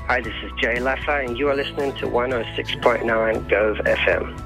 Hi, this is Jay Laffa, and you are listening to 106.9 Gove FM.